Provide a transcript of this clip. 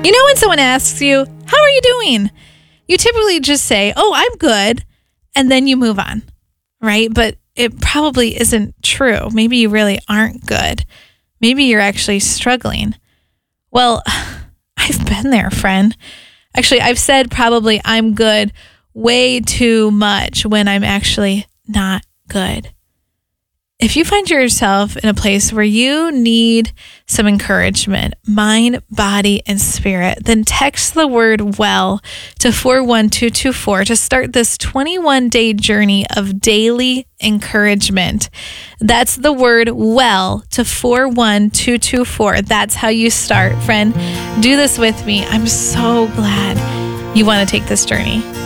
You know when someone asks you, how are you doing? You typically just say, oh, I'm good. And then you move on, right? But it probably isn't true. Maybe you really aren't good. Maybe you're actually struggling. Well, I've been there, friend. Actually, I've said probably I'm good way too much when I'm actually not good. If you find yourself in a place where you need some encouragement, mind, body, and spirit, then text the word WELL to 41224 to start this 21-day journey of daily encouragement. That's the word WELL to 41224. That's how you start, friend. Do this with me. I'm so glad you want to take this journey.